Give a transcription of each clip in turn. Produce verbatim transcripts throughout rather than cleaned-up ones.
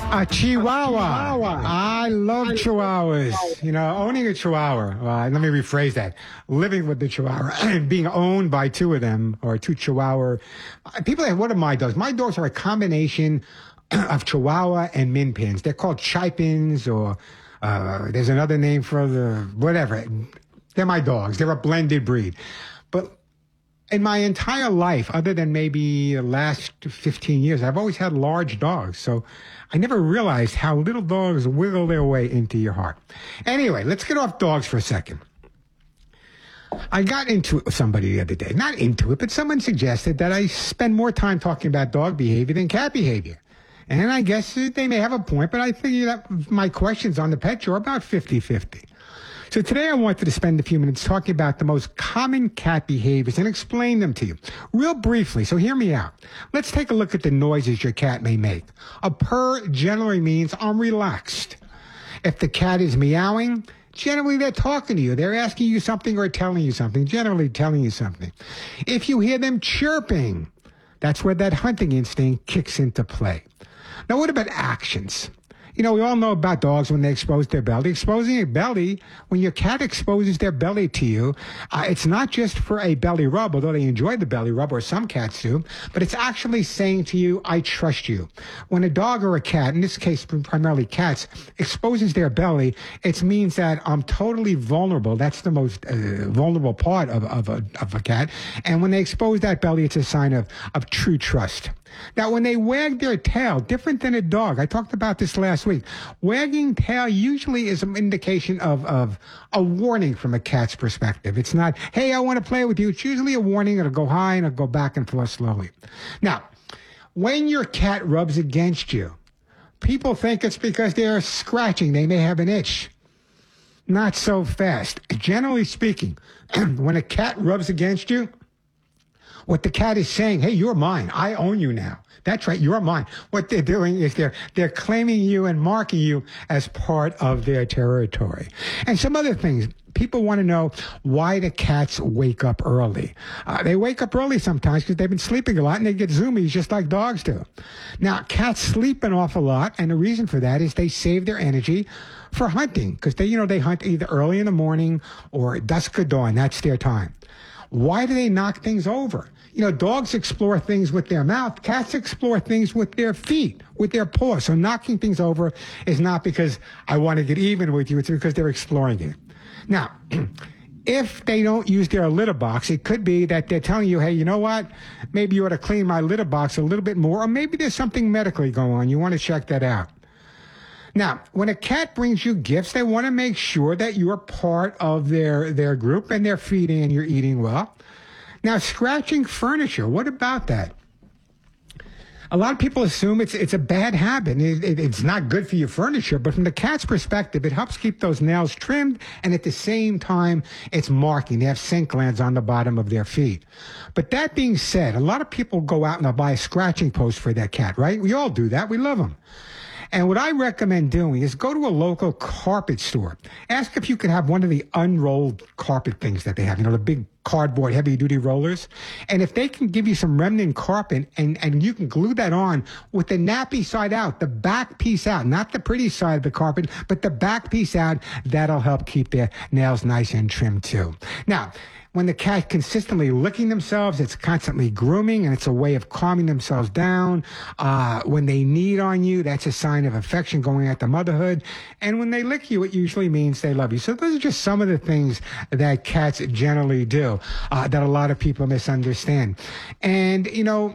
A Chihuahua. Chihuahua. I love Chihuahuas. You know, owning a Chihuahua. Uh, let me rephrase that. Living with the Chihuahua and being owned by two of them, or two Chihuahua. Uh, people say, what are my dogs? My dogs are a combination of Chihuahua and Min Pins. They're called Chai-Pins, or uh, there's another name for the whatever. They're my dogs. They're a blended breed. But in my entire life, other than maybe the last fifteen years, I've always had large dogs. So I never realized how little dogs wiggle their way into your heart. Anyway, let's get off dogs for a second. I got into it with somebody the other day. Not into it, but someone suggested that I spend more time talking about dog behavior than cat behavior. And I guess they may have a point, but I figure that my questions on the pet show are about fifty-fifty. So today I wanted to spend a few minutes talking about the most common cat behaviors and explain them to you real briefly. So hear me out. Let's take a look at the noises your cat may make. A purr generally means I'm relaxed. If the cat is meowing, generally they're talking to you. They're asking you something or telling you something, generally telling you something. If you hear them chirping, that's where that hunting instinct kicks into play. Now, what about actions? You know, we all know about dogs when they expose their belly. Exposing a belly, when your cat exposes their belly to you, uh, it's not just for a belly rub, although they enjoy the belly rub, or some cats do, but it's actually saying to you, I trust you. When a dog or a cat, in this case primarily cats, exposes their belly, it means that I'm totally vulnerable. That's the most uh, vulnerable part of, of, a, of a cat. And when they expose that belly, it's a sign of, of true trust. Now, when they wag their tail, different than a dog, I talked about this last week, wagging tail usually is an indication of, of a warning from a cat's perspective. It's not, hey, I want to play with you. It's usually a warning. It'll go high and it'll go back and forth slowly. Now, when your cat rubs against you, people think it's because they're scratching. They may have an itch. Not so fast. Generally speaking, when a cat rubs against you, what the cat is saying, hey, you're mine. I own you now. That's right, you're mine. What they're doing is they're they're claiming you and marking you as part of their territory. And some other things. People want to know why the cats wake up early. Uh, they wake up early sometimes because they've been sleeping a lot and they get zoomies just like dogs do. Now, cats sleep an awful lot, and the reason for that is they save their energy for hunting because they, you know, they hunt either early in the morning or dusk of dawn. That's their time. Why do they knock things over? You know, dogs explore things with their mouth. Cats explore things with their feet, with their paws. So knocking things over is not because I want to get even with you. It's because they're exploring it. Now, if they don't use their litter box, it could be that they're telling you, hey, you know what? Maybe you ought to clean my litter box a little bit more, or maybe there's something medically going on. You want to check that out. Now, when a cat brings you gifts, they want to make sure that you're part of their, their group and they're feeding and you're eating well. Now, scratching furniture, what about that? A lot of people assume it's it's a bad habit. It, it, it's not good for your furniture, but from the cat's perspective, it helps keep those nails trimmed, and at the same time, it's marking. They have scent glands on the bottom of their feet. But that being said, a lot of people go out and they'll buy a scratching post for their cat, right? We all do that. We love them. And what I recommend doing is go to a local carpet store. Ask if you could have one of the unrolled carpet things that they have, you know, the big cardboard heavy-duty rollers. And if they can give you some remnant carpet and, and you can glue that on with the nappy side out, the back piece out, not the pretty side of the carpet, but the back piece out, that'll help keep their nails nice and trimmed too. Now, when the cat consistently licking themselves, it's constantly grooming, and it's a way of calming themselves down. Uh, when they knead on you, that's a sign of affection going at the motherhood. And when they lick you, it usually means they love you. So those are just some of the things that cats generally do uh, that a lot of people misunderstand. And, you know,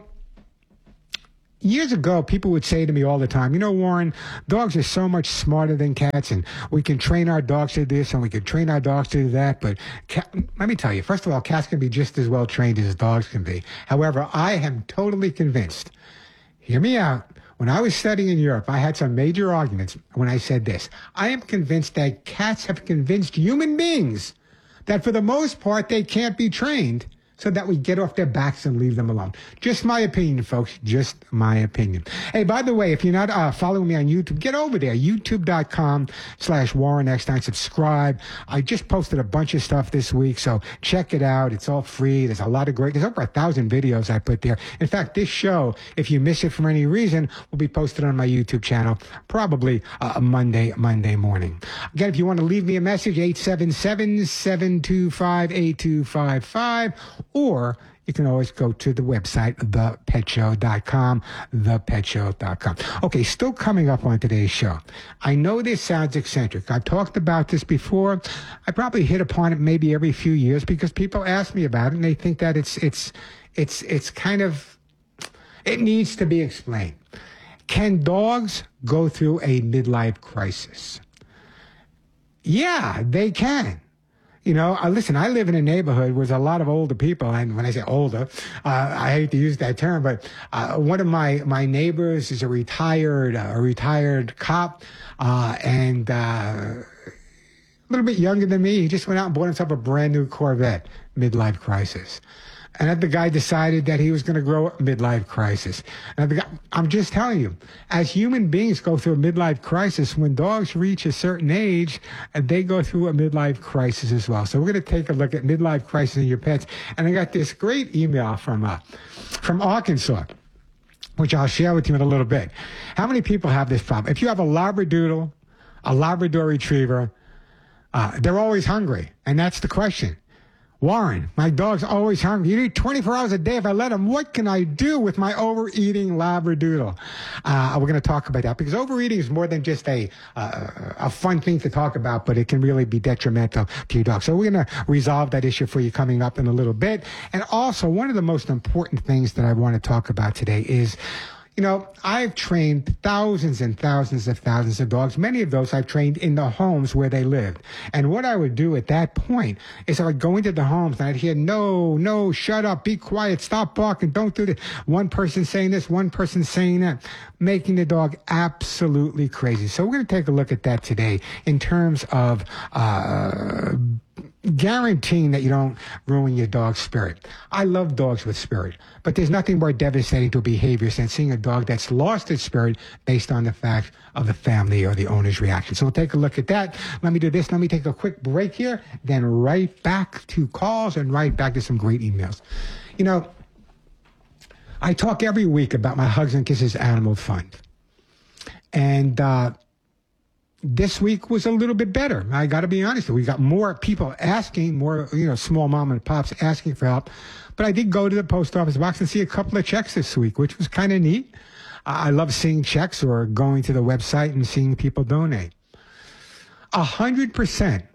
years ago, people would say to me all the time, you know, Warren, dogs are so much smarter than cats, and we can train our dogs to do this, and we can train our dogs to do that. But cat, let me tell you, first of all, cats can be just as well trained as dogs can be. However, I am totally convinced, hear me out, when I was studying in Europe, I had some major arguments when I said this. I am convinced that cats have convinced human beings that for the most part, they can't be trained so that we get off their backs and leave them alone. Just my opinion, folks. Just my opinion. Hey, by the way, if you're not uh, following me on YouTube, get over there. YouTube.com slash Warren Eckstein. Subscribe. I just posted a bunch of stuff this week, so check it out. It's all free. There's a lot of great, there's over a thousand videos I put there. In fact, this show, if you miss it for any reason, will be posted on my YouTube channel probably uh, Monday, Monday morning. Again, if you want to leave me a message, eight seven seven, seven two five, eight two five five. Or you can always go to the website, the pet show dot com, the pet show dot com. Okay, still coming up on today's show. I know this sounds eccentric. I've talked about this before. I probably hit upon it maybe every few years because people ask me about it and they think that it's it's it's it's kind of, it needs to be explained. Can dogs go through a midlife crisis? Yeah, they can. You know, uh, listen, I live in a neighborhood where there's a lot of older people. And when I say older, uh, I hate to use that term, but uh, one of my, my neighbors is a retired, uh, a retired cop, uh, and uh, a little bit younger than me. He just went out and bought himself a brand new Corvette, midlife crisis. And then the guy decided that he was going to grow a midlife crisis. And the guy, I'm just telling you, as human beings go through a midlife crisis, when dogs reach a certain age, they go through a midlife crisis as well. So we're going to take a look at midlife crisis in your pets. And I got this great email from uh, from Arkansas, which I'll share with you in a little bit. How many people have this problem? If you have a Labradoodle, a Labrador Retriever, uh, they're always hungry. And that's the question. Warren, my dog's always hungry. You eat twenty-four hours a day if I let him. What can I do with my overeating Labradoodle? Uh, we're going to talk about that because overeating is more than just a uh, a fun thing to talk about, but it can really be detrimental to your dog. So we're going to resolve that issue for you coming up in a little bit. And also, one of the most important things that I want to talk about today is, you know, I've trained thousands and thousands of thousands of dogs. Many of those I've trained in the homes where they lived. And what I would do at that point is I would go into the homes and I'd hear, no, no, shut up, be quiet, stop barking, don't do this. One person saying this, one person saying that, making the dog absolutely crazy. So we're going to take a look at that today in terms of uh guaranteeing that you don't ruin your dog's spirit. I love dogs with spirit, but there's nothing more devastating to behavior than seeing a dog that's lost its spirit based on the fact of the family or the owner's reaction. So we'll take a look at that. Let me do this. Let me take a quick break here, then right back to calls and right back to some great emails. You know, I talk every week about my Hugs and Kisses Animal Fund. And, uh, this week was a little bit better. I got to be honest. We got more people asking, more, you know, small mom and pops asking for help. But I did go to the post office box and see a couple of checks this week, which was kind of neat. I love seeing checks or going to the website and seeing people donate. A hundred percent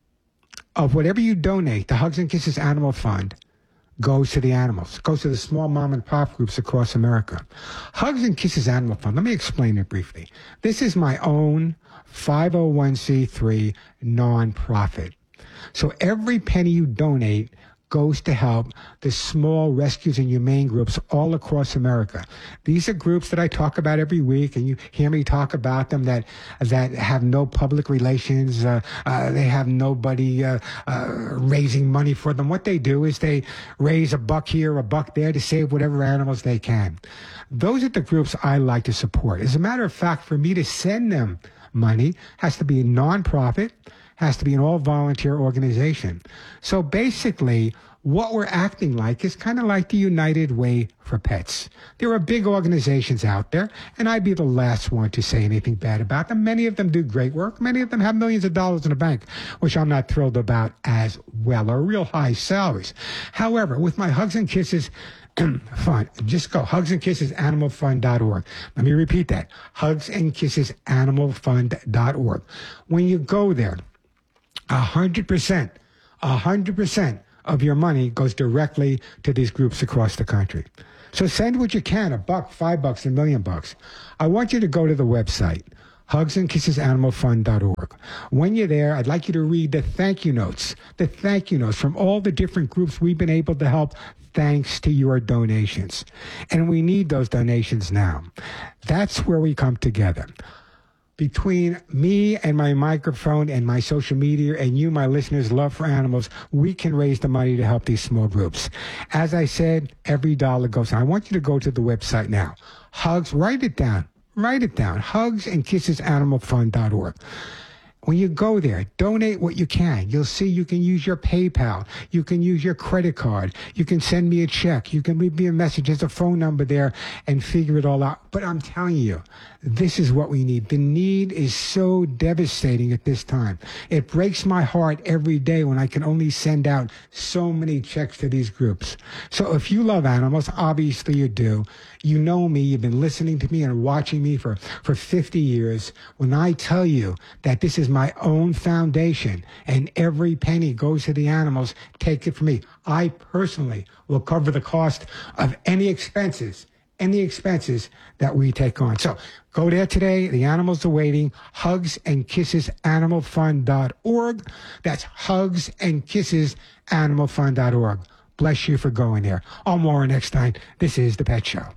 of whatever you donate to Hugs and Kisses Animal Fund goes to the animals, goes to the small mom and pop groups across America. Hugs and Kisses Animal Fund, let me explain it briefly. This is my own five oh one c three nonprofit. So every penny you donate goes to help the small rescues and humane groups all across America. These are groups that I talk about every week, and you hear me talk about them that that have no public relations. Uh, uh, they have nobody uh, uh, raising money for them. What they do is they raise a buck here, a buck there to save whatever animals they can. Those are the groups I like to support. As a matter of fact, for me to send them money has to be a nonprofit, has to be an all-volunteer organization. So basically, what we're acting like is kind of like the United Way for Pets. There are big organizations out there, and I'd be the last one to say anything bad about them. Many of them do great work. Many of them have millions of dollars in the bank, which I'm not thrilled about as well, or real high salaries. However, with my Hugs and Kisses Fund, just go hugs and kisses animal fund dot org. Let me repeat that, hugs and kisses animal fund dot org. When you go there, a hundred percent, a hundred percent of your money goes directly to these groups across the country. So send what you can, a buck, five bucks, a million bucks. I want you to go to the website, hugs and kisses animal fund dot org. When you're there, I'd like you to read the thank you notes, the thank you notes from all the different groups we've been able to help thanks to your donations. And we need those donations now. That's where we come together. Between me and my microphone and my social media and you, my listeners' love for animals, we can raise the money to help these small groups. As I said, every dollar goes. I want you to go to the website now. Hugs, write it down. Write it down. hugs and kisses animal fund dot org. When you go there, donate what you can. You'll see you can use your PayPal. You can use your credit card. You can send me a check. You can leave me a message. There's a phone number there and figure it all out. But I'm telling you, this is what we need. The need is so devastating at this time. It breaks my heart every day when I can only send out so many checks to these groups. So if you love animals, obviously you do. You know me. You've been listening to me and watching me for, for fifty years. When I tell you that this is my own foundation and every penny goes to the animals, take it from me. I personally will cover the cost of any expenses, any expenses that we take on. So go there today. The animals are waiting. hugs and kisses animal fund dot org. That's hugs and kisses animal fund dot org. Bless you for going there. I'm Warren Eckstein. This is The Pet Show.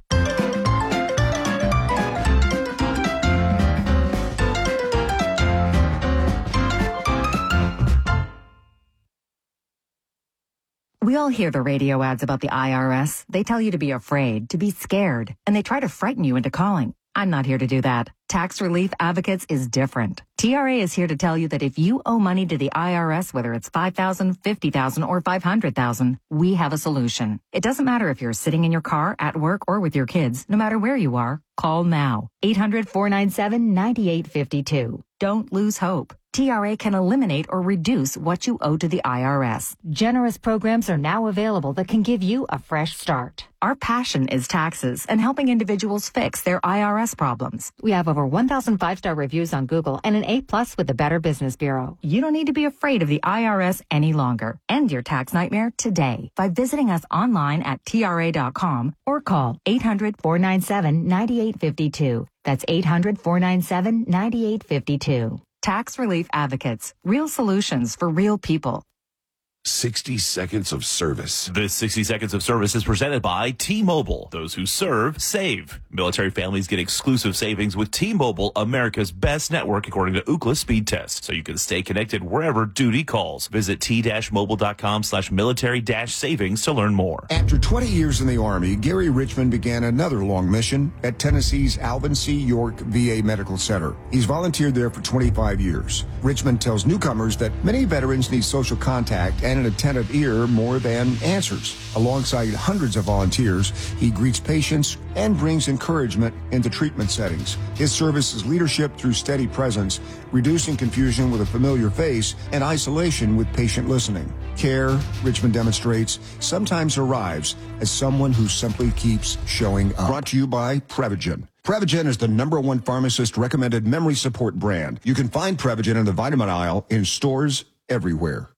We all hear the radio ads about the I R S. They tell you to be afraid, to be scared, and they try to frighten you into calling. I'm not here to do that. Tax Relief Advocates is different. T R A is here to tell you that if you owe money to the I R S, whether it's five thousand dollars, fifty thousand dollars, or five hundred thousand dollars, we have a solution. It doesn't matter if you're sitting in your car, at work, or with your kids. No matter where you are, call now. eight hundred, four nine seven, nine eight five two. Don't lose hope. T R A can eliminate or reduce what you owe to the I R S. Generous programs are now available that can give you a fresh start. Our passion is taxes and helping individuals fix their I R S problems. We have over one thousand five-star reviews on Google and an A plus with the Better Business Bureau. You don't need to be afraid of the I R S any longer. End your tax nightmare today by visiting us online at T R A dot com or call eight hundred, four nine seven, nine eight five two. That's eight hundred, four nine seven, nine eight five two. Tax Relief Advocates. Real solutions for real people. sixty seconds of service. This sixty seconds of service is presented by T-Mobile. Those who serve, save. Military families get exclusive savings with T-Mobile, America's best network according to Ookla speed test. So you can stay connected wherever duty calls. Visit t-mobile.com slash military dash savings to learn more. After twenty years in the Army, Gary Richmond began another long mission at Tennessee's Alvin C. York V A Medical Center. He's volunteered there for twenty-five years. Richmond tells newcomers that many veterans need social contact and an attentive ear more than answers. Alongside hundreds of volunteers, he greets patients and brings encouragement into treatment settings. His service is leadership through steady presence, reducing confusion with a familiar face, and isolation with patient listening. Care, Richmond demonstrates, sometimes arrives as someone who simply keeps showing up. Brought to you by Prevagen. Prevagen is the number one pharmacist-recommended memory support brand. You can find Prevagen in the vitamin aisle in stores everywhere.